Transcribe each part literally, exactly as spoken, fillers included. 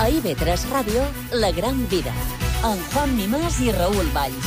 A I V tres Ràdio, La Gran Vida, amb Juan Mimàs i Raül Valls.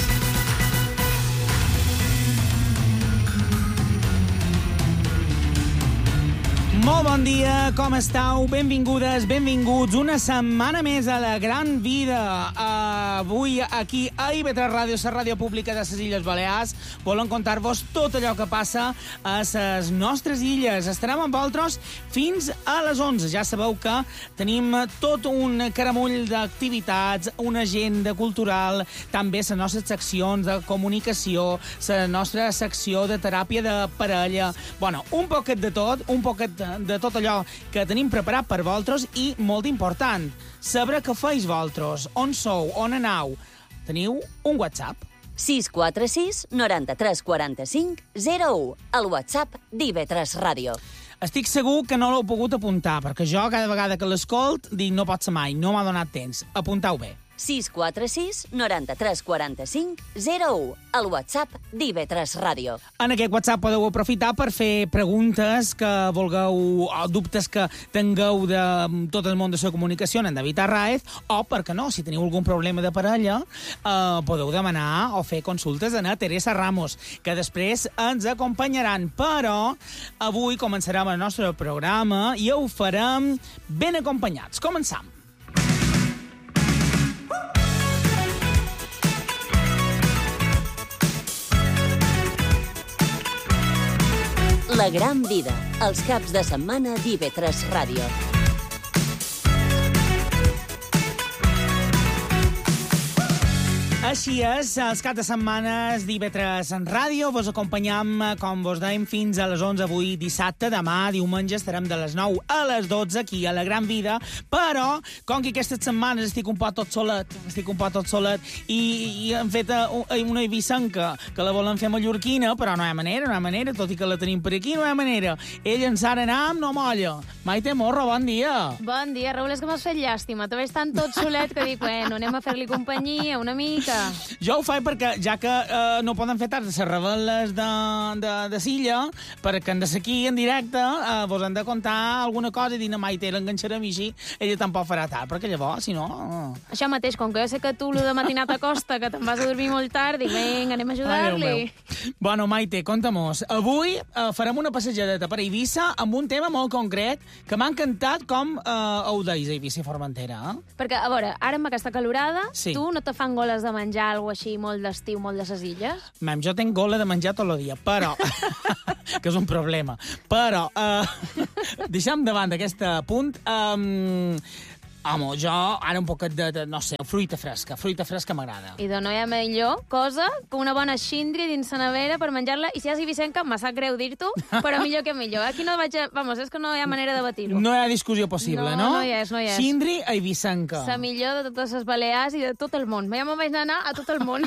Molt bon dia, com estàu? Benvingudes, benvinguts una setmana més a La Gran Vida. Uh, avui aquí a I V tres Ràdio, la ràdio pública de les Illes Balears, volen contar-vos tot allò que passa a les nostres illes. Estarem amb vosaltres fins a les onze. Ja sabeu que tenim tot un caramull d'activitats, una agenda cultural, també les nostres seccions de comunicació, la nostra secció de teràpia de parella. Bueno, un poquet de tot, un poquet de de tot allò que tenim preparat per vosaltres i, molt important, saber què feis vosaltres, on sou, on aneu. Teniu un WhatsApp. sis quatre sis, noranta-tres quaranta-cinc, zero u, el WhatsApp d'I V tres Ràdio. Estic segur que no l'heu pogut apuntar, perquè jo cada vegada que l'escolt dic no pot ser mai, no m'ha donat temps. Apuntau bé. sis quatre sis, noranta-tres quaranta-cinc, zero u, el WhatsApp d'I V tres Ràdio. En aquest WhatsApp podeu aprofitar per fer preguntes que vulgueu, o dubtes que tingueu de tot el món de la comunicació en David Arraez, o, per què no, si teniu algun problema de parella, eh, podeu demanar o fer consultes a Teresa Ramos, que després ens acompanyaran. Però avui començarem el nostre programa i ho farem ben acompanyats. Començam. La Gran Vida, els caps de setmana d'I V tres Ràdio. Així és, els caps de setmanes d'I V tres en ràdio. Vos acompanyam, com vos dèiem, fins a les onze avui dissabte. Demà, diumenge, estarem de les nou a les dotze aquí a La Gran Vida. Però, com que aquestes setmanes estic un poc tot solet, estic un poc tot solet, i, i hem fet una eivissenca que la volen fer mallorquina, però no hi ha manera, no hi ha manera, tot i que la tenim per aquí, no hi ha manera. Ell en Sara Nam no molla. Maite Morro, bon dia. Bon dia, Raül, és que m'has fet llàstima. Te veig tan tot solet que dic, bueno, anem a fer-li companyia una mica. Jo ho faig perquè, ja que eh, no poden fer tard les rebel·les de, de, de Silla, perquè han de ser aquí en directe, eh, vos han de contar alguna cosa i dir, no, Maite, l'enganxarem i així, ella tampoc farà tard, perquè llavors, si no... Oh. Això mateix, com que jo sé que tu, lo de matinat a costa, que te'n vas a dormir molt tard, dic, vinga, anem a ajudar-li. Bueno, Maite, conta-mos. Avui eh, farem una passejadeta per Eivissa amb un tema molt concret que m'ha encantat com eh, ho deis, Eivissa i Formentera. Eh? Perquè, a veure, ara amb aquesta calorada, sí. Tu no te fan goles de menjar alguna així molt d'estiu, molt de ses illes? Mem, jo tenc gola de menjar tot el dia, però... que és un problema. Però, eh, deixem davant d'aquest punt... Eh, home, jo ara un poquet de, de, no sé, fruita fresca. Fruita fresca m'agrada. I de no hi ha millor cosa que una bona xindri dins la nevera per menjar-la. I si has ibicenca, em sap greu dir-t'ho, però millor que millor. Aquí no vaig a... Vamos, és que no hi ha manera de batir-ho. No hi ha discussió possible, no? No, no hi és, no hi és. Xindri a ibicenca. La millor de totes les Balears i de tot el món. Ja me'n vaig anar a tot el món.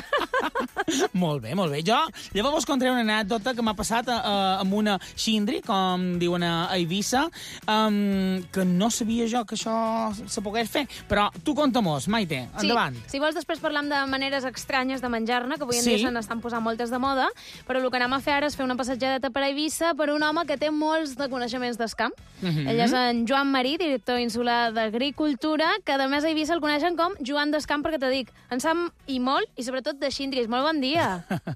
Molt bé, molt bé. Jo llavors vos contaré una anècdota que m'ha passat uh, amb una xindri, com diuen a Eivissa, um, que no sabia jo que això se pogués fer. Però tu conta-mos, Maite, endavant. Sí, si vols després parlam de maneres estranyes de menjar-ne, que avui en sí. dia se n'estan posant moltes de moda, però el que anem a fer ara és fer una passejadeta per Eivissa per un home que té molts de coneixements d'escamp. Mm-hmm. Ell és en Joan Marí, director insular d'Agricultura, que a més a Eivissa el coneixen com Joan d'Escamp, perquè te dic, en sap i molt, i sobretot de xindris. Molt bon dia.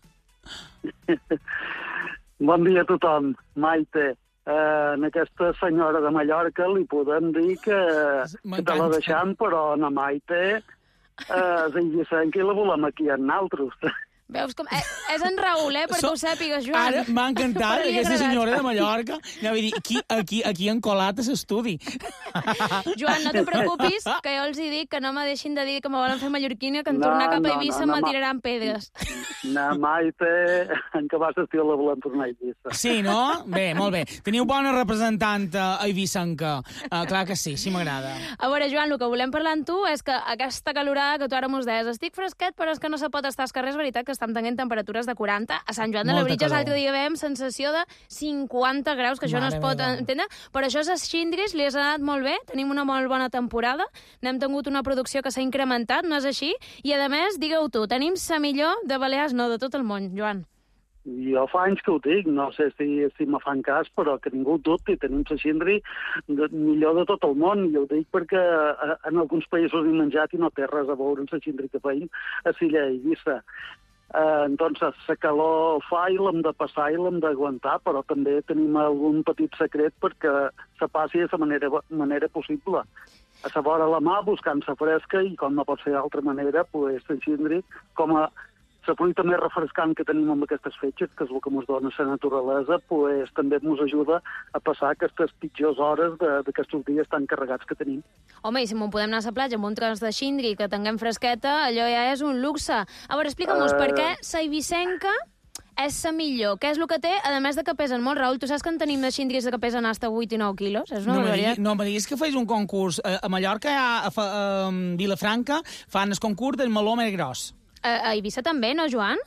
Bon dia a tothom, Maite. Uh, en aquesta senyora de Mallorca li podem dir que, que te la deixam, però na Maite uh, és illissenca i la volem aquí amb naltros. Veus com... Eh, és en Raül, eh? Perquè so... ho sàpigues, Joan. Ara m'ha encantat aquesta senyora de Mallorca. Anava a dir, aquí, aquí, aquí han colat a l'estudi. Joan, no te preocupis, que jo els hi dic que no me deixin de dir que me volen fer mallorquina, que en no, tornar cap a no, Eivissa no, no, me no, tiraran pedres. Na Maite, en què vas estir la volem tornar a Eivissa. Sí, no? Bé, molt bé. Teniu bona representant a Eivissenca. Uh, clar que sí, sí m'agrada. A veure, Joan, el que volem parlar amb tu és que aquesta calorada que tu ara mos deies, estic fresquet, però és que no se pot estar als carrers, veritat, que estem tenint temperatures de quaranta. A Sant Joan de Labritja l'altre dia veiem sensació de cinquanta graus, que això Mare no es pot meva. entendre. Però això als xindris li has anat molt bé, tenim una molt bona temporada, n'hem tingut una producció que s'ha incrementat, no és així? I a més, digueu tu, tenim la millor de Balears, no, de tot el món, Joan. Jo fa anys que ho dic, no sé si, si me fan cas, però que ningú dubti, tenim la xindri de, millor de tot el món, i ho dic perquè a, en alguns països he menjat i no té res a veure amb la xindri que feim a Silla i Eivissa. Eh, entonces, la calor fa i l'hem de passar i l'hem d'aguantar, però també tenim algun petit secret perquè se passi de la manera, manera possible. A la vora la mà, buscant-se fresca, i com no pot ser d'altra manera, pues, la xindri, com a la fruita més refrescant que tenim amb aquestes fetges, que és el que ens dona la naturalesa, pues, també ens ajuda a passar aquestes pitjors hores d'aquests dies tan carregats que tenim. Home, i si m'ho podem anar a la platja amb un tros de xindri que tinguem fresqueta, allò ja és un luxe. A veure, explica'm-nos uh... per què la eivissenca és la millor. Què és el que té, a més de que pesen molt? Raül, tu saps que en tenim de xindris que pesen hasta vuit i nou quilos? És una no, barbaritat. No, me diguis que feis un concurs. A, a Mallorca, a, a, a Vilafranca, fan el concurs del meló més gros. A, a Eivissa també, no, Joan?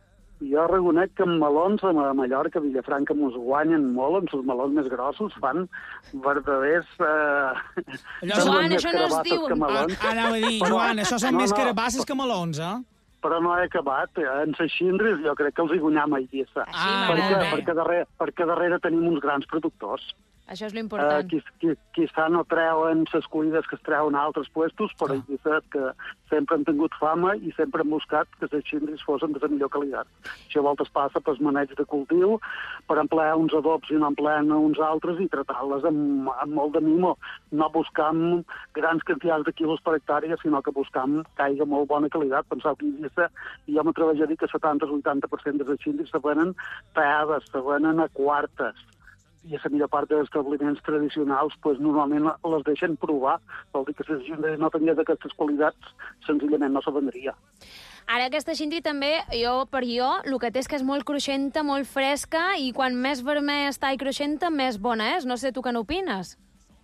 Jo reconec que en melons a Mallorca, a Vilafranca, mos guanyen molt, amb els melons més grossos, fan verdaders... Eh, Joan, això no es diu... Ah, anava a dir, Joan, això són no, més no, carabasses que melons, eh? Però no he acabat. En les xindris jo crec que els hi guanyam a Eivissa. Ah, perquè, perquè, darrere, perquè darrere tenim uns grans productors. Això és l'important. Uh, qui, qui, quizà no treuen les cuides que es treuen a altres puestos, però he vist que sempre han tingut fama i sempre han buscat que les xindris fossin de la millor qualitat. Això a voltes passa pels maneig de cultiu, per emplear uns adobs i no emplear uns altres i tratar-les amb, amb molt de mimo. No buscam grans quantitats de quilos per hectàrea, sinó que buscam que hi hagi molt bona qualitat. Penseu que Eivissa, i jo m'atrevejo a dir que el setanta o vuitanta per cent de les xindris se venen peades, se venen a quartes. I a la millor part dels establiments tradicionals pues, normalment les deixen provar. Vol dir que si la gent no tenia d'aquestes qualitats, senzillament no se vendria. Ara aquesta xindri també, jo per jo, el que té és que és molt cruixenta, molt fresca, i quan més vermell està i cruixenta, més bona és. No sé tu què n'opines?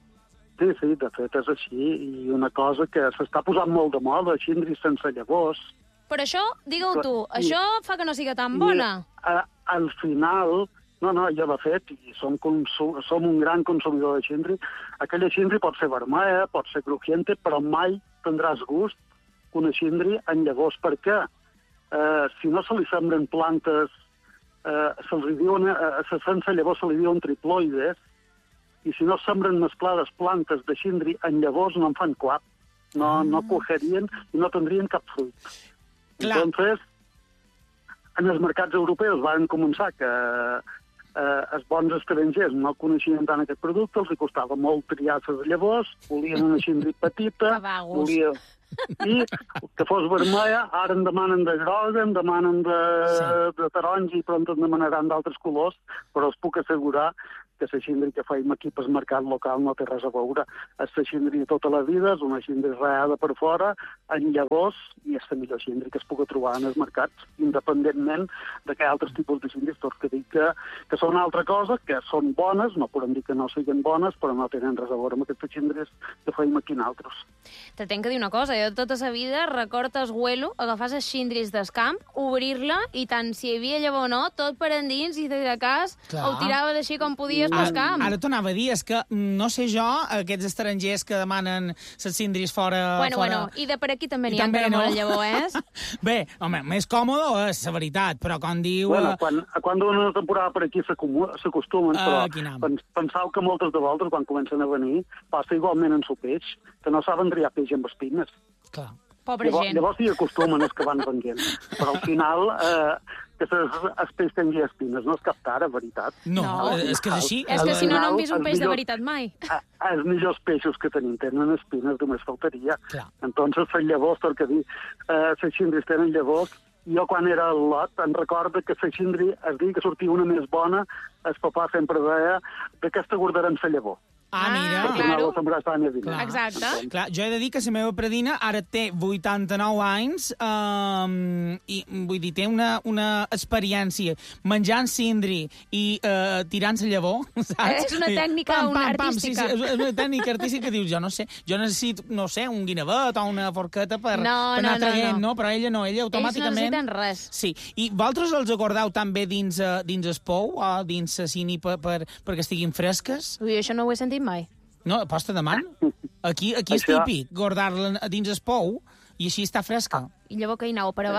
Sí, sí, de fet és així. I una cosa que s'està posant molt de moda, xindris sense llavors. Per això, digue-ho tu, I, això fa que no siga tan bona. I, a, al final... No, no, ja de fet, i som, consum, som un gran consumidor de xindri. Aquella xindri pot ser vermella, pot ser crujiente, però mai tindràs gust una xindri en llavors. Per què? Eh, si no se li sembren plantes, eh, se'ls diuen, eh, sense llavors se li diuen triploides, i si no sembren mesclades plantes de xindri en llavors no en fan cap. No, no cogerien i no tindrien cap fruit. Clar. Entonces, en els mercats europeus van començar que eh, els bons estrangers no coneixien tant aquest producte, els hi costava molt triar les llavors, volien una xindri petita, volien... i que fos vermella, ara en demanen de groga, en demanen de, sí. de taronja i pront en demanaran d'altres colors, però us puc assegurar que la xindri que feim aquí pel mercat local no té res a veure. És la xindri tota la vida, és una xindri reada per fora, en llavors, i és la millor xindri que es pugui trobar en els mercats, independentment de que altres tipus de xindris, tot que dic que, que són altra cosa, que són bones, no podem dir que no siguin bones, però no tenen res a veure amb aquestes xindris que feim aquí en altres. Te tenc que dir una cosa, jo tota la vida recordes huelo, agafar les xindris del camp, obrir-la, i tant si hi havia llavor o no, tot per endins, i de cas Clar. Ho tiraves així com podies. Ara, ara t'ho anava a dir, és que no sé jo, aquests estrangers que demanen les cindris fora... Bueno, fora... bueno, i de per aquí també n'hi ha per no? Molt llavor, eh? Bé, home, més còmode és la veritat, però com diu... Bueno, quan, quan una temporada per aquí s'acostumen, però uh, pens, pensau que moltes de voltes, quan comencen a venir, passa igualment en el peix, que no saben triar peix amb espines. Clar. Pobra llavors, gent. Llavors s'hi acostumen els que van venguent. Però al final... Eh, que els peix tingui espines, no és cap tara, veritat. No, no, és que és així. És que si no, no hem vist un peix de veritat mai. Els millors peixos que tenim tenen espines, només faltaria. Clar. Entonces, les llavors, tot que dir, eh, les xindris tenen llavors. Jo, quan era al lot, em recordo que la xindri, es diu que sortia una més bona, el papà sempre deia que aquesta guardarem la llavor. Ah, mira. Ah, claro. Clar. Exacte. Clar, jo he de dir que la meva predina ara té vuitanta-nou anys um, i vull dir, té una, una experiència menjant cindri i uh, tirant-se llavor, saps? És una tècnica pam, pam, una pam, artística. Sí, sí, és una tècnica artística que dius, jo no sé, jo necessito, no sé, un guinevet o una forqueta per, no, per anar no, traient, no, no. no? Però ella no, ella automàticament... Ells no necessiten res. Sí, i vosaltres els acordeu també dins, uh, dins el pou o dins la cini per, per, perquè estiguin fresques? Ui, això no ho he sentit mai. No, posta de man. Aquí, aquí és Això... típic, guardar-la dins el pou i així està fresca. I llavors que hi aneu per avall?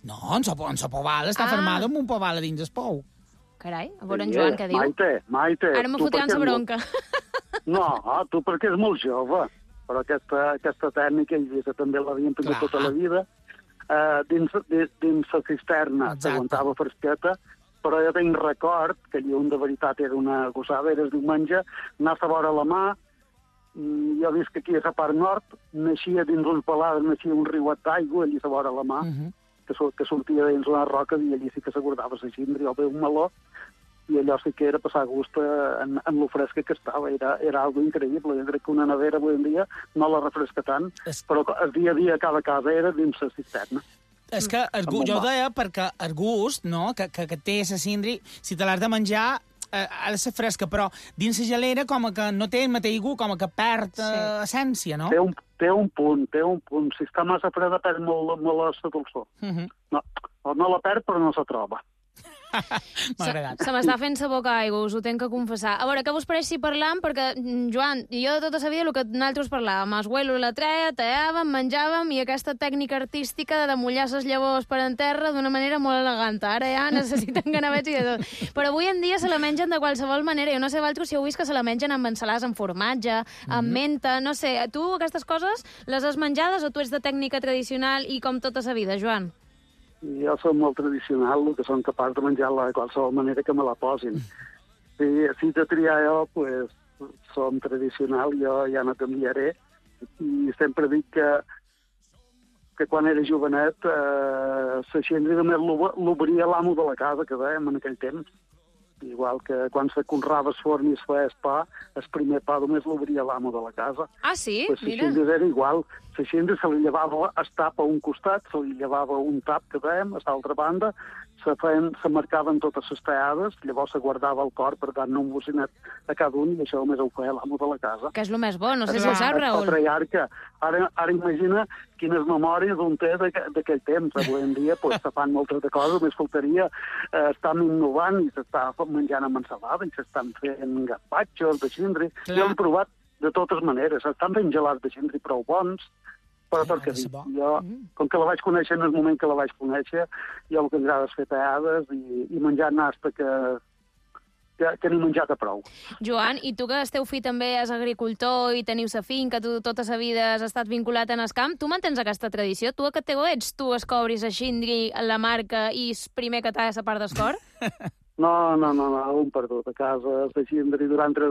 No, en sa povala està Ah. fermada amb un poval a dins el pou. Carai, a veure en Joan què diu. Maite, Maite... Ara me tu fotran perquè sa és bronca. molt- No, tu perquè és molt jove, però aquesta, aquesta tècnica i que també l'havien tingut Clar. tota la vida. Uh, dins, dins, dins la cisterna Exacte. s'aguantava fresqueta, però jo tinc record que allí on de veritat era una gossada, era el diumenge, anar a vora la mà, mm, jo visc aquí a la part nord, naixia dins un palades, naixia un riuet d'aigua, allí a vora la mà, Uh -huh. que, so, que sortia dins una roca i allí sí que s'aguardava la xindri o bé un meló, i allò sí que era passar gust en, en lo fresca que estava, era, era algo increïble. Jo crec que una nevera avui en dia no la refresca tant, Es... però el dia a dia cada casa era dins la cisterna. És que el gust, jo ho deia perquè el gust, no?, que, que, que té la cindri, si te l'has de menjar, eh, ha de ser fresca, però dins la gelera com que no té el mateix gust, com que perd eh, Sí. essència, no? Té un, té un punt, té un punt. Si està massa freda perd molt, molt la dolçor. Uh -huh. No, o no la perd, però no se troba. M'ha agradat. Se, se m'està fent sa boca aigua, us ho tenc que confessar. A veure, què vos pareix si parlam? Perquè, mm, Joan, jo de tota la vida el que nosaltres parlàvem, els huelos la treia, tallàvem, menjàvem, i aquesta tècnica artística de demollar les llavors per en terra d'una manera molt elegant. Ara ja necessiten ganavets i de tot. Però avui en dia se la mengen de qualsevol manera. Jo no sé vosaltres si heu vist que se la mengen amb ensalades amb formatge, amb menta, no sé. Tu aquestes coses les has menjades o tu ets de tècnica tradicional i com tota la vida, Joan? Jo soc molt tradicional, el que som capaç de menjar-la de qualsevol manera que me la posin. Si, si de triar jo, pues, som tradicional, jo ja no canviaré. I sempre dic que, que quan era jovenet, eh, la xindri només l'obria l'amo de la casa, que dèiem en aquell temps. Igual que quan se conrava el forn i es feia el pa, el primer pa només l'obria l'amo de la casa. Ah, sí? Pues la Mira. xindri era igual. La xindri se li llevava el tap a un costat, se li llevava un tap que dèiem, a l'altra banda, se, feien, se marcaven totes les tallades, llavors se guardava el cor per dar-ne un bocinet a cada un i això només ho feia l'amo de la casa. Que és el més bo, no sé El- si ho saps, el Raül. patriarca. Ara, ara imagina quines memòries un té d'aqu- d'aquell temps. Avui en dia pues, se fan moltes de coses, només faltaria eh, estar innovant i s'està menjant amb ensalada i s'estan fent gazpachos de xindri. Clar. Jo l'he provat de totes maneres. S'estan fent gelats de xindri prou bons, però Ai, tot ha que de ser dic, bo. jo, Mm. com que la vaig conèixer en el moment que la vaig conèixer, jo el que m'agrada és fer tallades i, i menjar nasta que, que, que n'he menjat a prou. Joan, i tu que el teu fill també és agricultor i teniu sa finca, tu tota sa vida has estat vinculat en el camp, tu mantens aquesta tradició? Tu a que teu ets? Tu escobris a xindri, la marca i el primer que t'ha la part d'escor? No, no, no, no, un perdut a casa, de xindri durant tres